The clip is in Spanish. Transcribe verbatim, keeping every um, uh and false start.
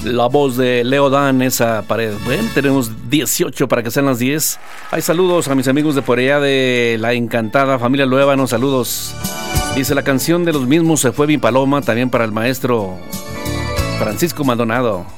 La voz de Leo Dan, esa pared. Bueno, tenemos dieciocho para que sean las diez. Hay saludos a mis amigos de por allá de la encantada familia Luébano. Saludos. Dice, la canción de los mismos se fue mi paloma, también para el maestro Francisco Maldonado.